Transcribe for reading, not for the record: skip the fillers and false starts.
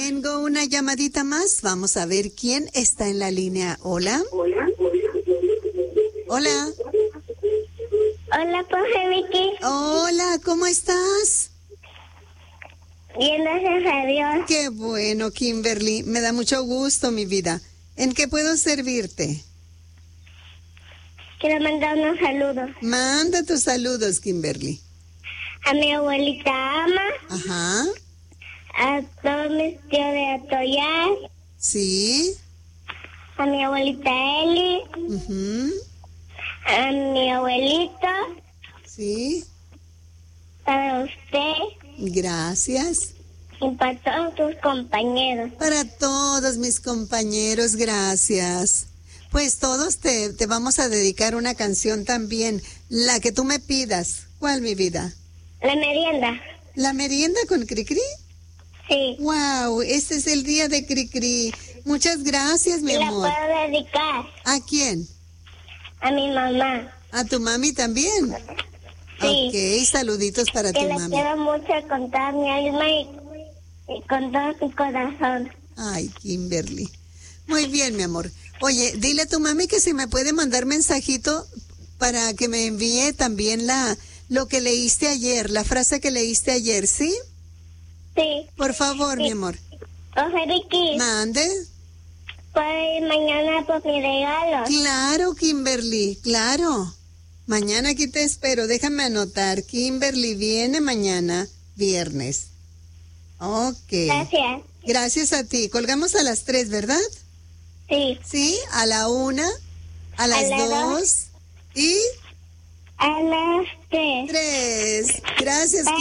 Tengo una llamadita más. Vamos a ver quién está en la línea. Hola. Hola. Hola, profe Vicky. Hola, ¿cómo estás? Bien, gracias a Dios. Qué bueno, Kimberly. Me da mucho gusto, mi vida. ¿En qué puedo servirte? Quiero mandar unos saludos Manda tus saludos, Kimberly. a mi abuelita Ama, Ajá. a todos mis tíos de Atoyar, Sí. a mi abuelita Eli, Ujú. a mi abuelito, Sí. para usted Gracias. y para todos tus compañeros. Para todos mis compañeros, gracias. Pues todos te vamos a dedicar una canción también, la que tú me pidas. ¿Cuál, mi vida? La merienda. ¿La merienda con Cricri? Sí. Wow, este es el día de Cricri. Muchas gracias, mi Y la amor. puedo dedicar ¿A quién? a mi mamá. ¿A tu mami también? Sí. Ok, saluditos para Que tu la mami. quiero mucho con toda mi alma y con todo mi corazón. Ay, Kimberly. Muy bien, mi amor. Oye, dile a tu mami que si me puede mandar mensajito para que me envíe también lo que leíste ayer, la frase que leíste ayer, ¿sí? Sí. Por favor, Sí. mi amor. Profe Vicky, Mande. ¿puedo ir mañana por mi regalo? Claro, Kimberly, claro. Mañana aquí te espero. Déjame anotar. Kimberly viene mañana, viernes. Ok. Gracias. Gracias a ti. Colgamos a las 3, ¿verdad? Sí. Sí, a la 1, a las las 2 y A las 3. 3. Gracias, Bye.